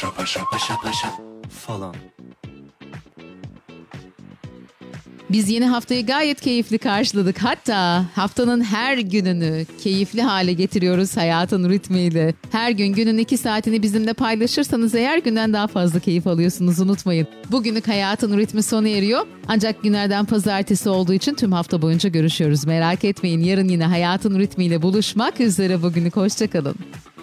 paşa paşa falan. Biz yeni haftayı gayet keyifli karşıladık. Hatta haftanın her gününü keyifli hale getiriyoruz hayatın ritmiyle. Her gün günün 2 saatini bizimle paylaşırsanız eğer günden daha fazla keyif alıyorsunuz, unutmayın. Bugünlük hayatın ritmi sona eriyor. Ancak günlerden pazartesi olduğu için tüm hafta boyunca görüşüyoruz. Merak etmeyin, yarın yine hayatın ritmiyle buluşmak üzere. Bugünlük hoşça kalın.